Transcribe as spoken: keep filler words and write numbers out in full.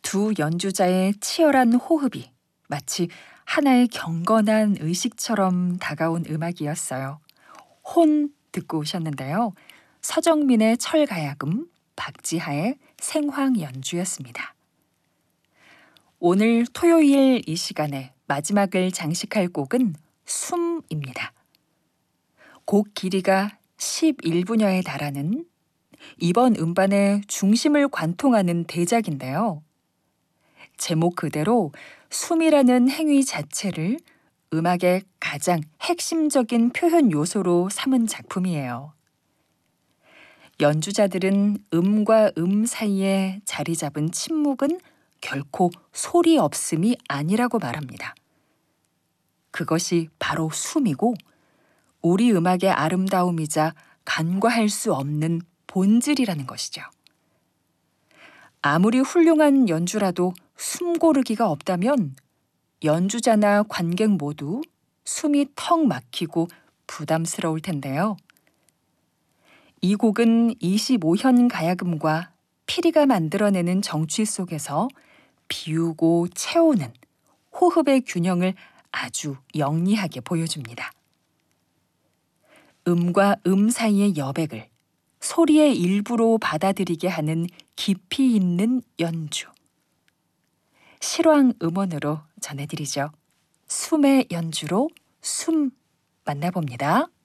두 연주자의 치열한 호흡이 마치 하나의 경건한 의식처럼 다가온 음악이었어요. 혼 듣고 오셨는데요. 서정민의 철가야금, 박지하의 생황 연주였습니다. 오늘 토요일 이 시간에 마지막을 장식할 곡은 숨입니다. 곡 길이가 십일 분여에 달하는 이번 음반의 중심을 관통하는 대작인데요. 제목 그대로 숨이라는 행위 자체를 음악의 가장 핵심적인 표현 요소로 삼은 작품이에요. 연주자들은 음과 음 사이에 자리 잡은 침묵은 결코 소리 없음이 아니라고 말합니다. 그것이 바로 숨이고 우리 음악의 아름다움이자 간과할 수 없는 본질이라는 것이죠. 아무리 훌륭한 연주라도 숨 고르기가 없다면 연주자나 관객 모두 숨이 턱 막히고 부담스러울 텐데요. 이 곡은 이십오 현 가야금과 피리가 만들어내는 정취 속에서 비우고 채우는 호흡의 균형을 아주 영리하게 보여줍니다. 음과 음 사이의 여백을 소리의 일부로 받아들이게 하는 깊이 있는 연주. 실황 음원으로 전해드리죠. 숨의 연주로 숨 만나봅니다.